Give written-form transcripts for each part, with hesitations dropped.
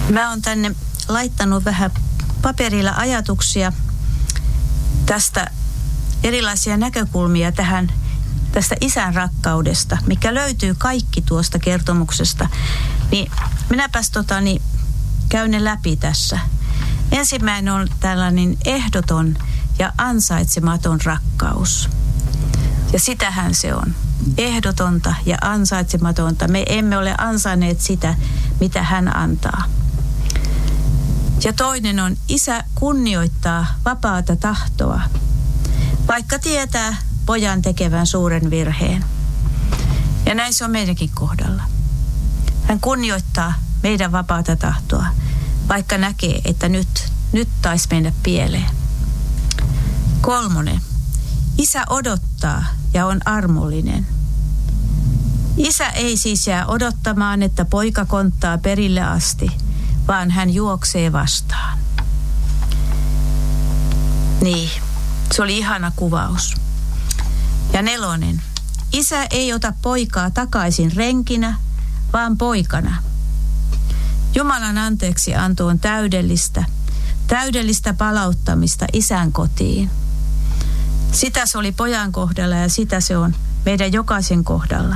Mä oon tänne laittanut vähän paperilla ajatuksia tästä, erilaisia näkökulmia tästä isän rakkaudesta, mikä löytyy kaikki tuosta kertomuksesta. Niin minäpäs käyn ne läpi tässä. Ensimmäinen on tällainen ehdoton ja ansaitsematon rakkaus. Ja sitähän se on. Ehdotonta ja ansaitsematonta. Me emme ole ansainneet sitä, mitä hän antaa. Ja toinen on, isä kunnioittaa vapaata tahtoa, vaikka tietää pojan tekevän suuren virheen. Ja näin se on meidänkin kohdalla. Hän kunnioittaa meidän vapaata tahtoa, vaikka näkee, että nyt taisi mennä pieleen. 3. Isä odottaa ja on armollinen. Isä ei siis jää odottamaan, että poika konttaa perille asti, vaan hän juoksee vastaan. Niin, se oli ihana kuvaus. Ja 4. Isä ei ota poikaa takaisin renkinä, vaan poikana. Jumalan anteeksianto on täydellistä palauttamista isän kotiin. Sitä se oli pojan kohdalla ja sitä se on meidän jokaisen kohdalla.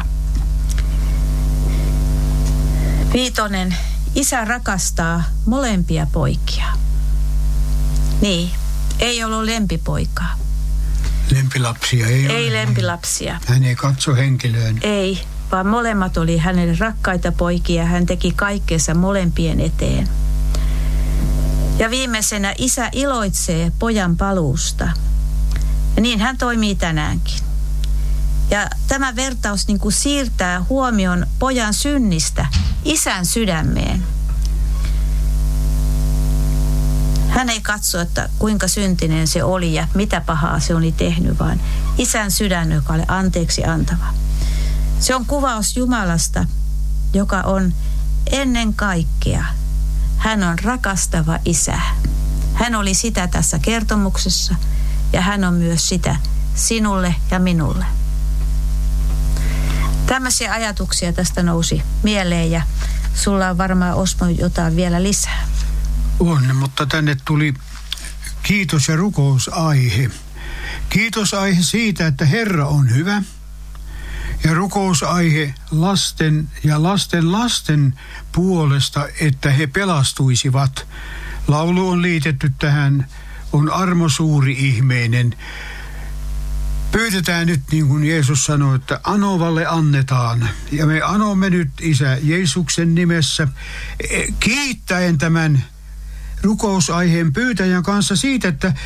5. Isä rakastaa molempia poikia. Niin, ei ollut lempipoikaa. Lempilapsia ei ole. Ei lempilapsia. Hän ei katso henkilöön. Ei, vaan molemmat oli hänelle rakkaita poikia. Hän teki kaikkensa molempien eteen. Ja viimeisenä isä iloitsee pojan paluusta. Ja niin hän toimii tänäänkin. Ja tämä vertaus siirtää huomion pojan synnistä isän sydämeen. Hän ei katso, että kuinka syntinen se oli ja mitä pahaa se oli tehnyt, vaan isän sydän, joka oli anteeksi antava. Se on kuvaus Jumalasta, joka on ennen kaikkea. Hän on rakastava isä. Hän oli sitä tässä kertomuksessa ja hän on myös sitä sinulle ja minulle. Tämmöisiä ajatuksia tästä nousi mieleen ja sulla on varmaan, Osmo, jotain vielä lisää. On, mutta tänne tuli kiitos- ja rukousaihe. Kiitosaihe siitä, että Herra on hyvä. Ja rukousaihe lasten ja lasten puolesta, että he pelastuisivat. Laulu on liitetty tähän, on armo suuri ihmeinen. Pyydetään nyt, niin kuin Jeesus sanoi, että anovalle annetaan. Ja me anomme nyt Isä Jeesuksen nimessä kiittäen tämän rukousaiheen pyytäjän kanssa siitä, että